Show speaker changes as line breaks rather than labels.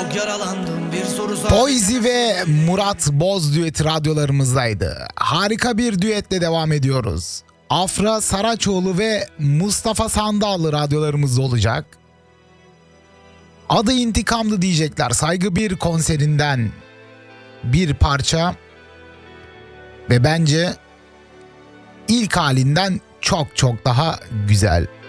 çok yaralandım, bir soru sor.
Poizi ve Murat Boz düeti radyolarımızdaydı. Harika bir düetle devam ediyoruz. Afra Saraçoğlu ve Mustafa Sandallı radyolarımızda olacak. Adı İntikamlı diyecekler. Saygı bir konserinden bir parça ve bence ilk halinden çok çok daha güzel.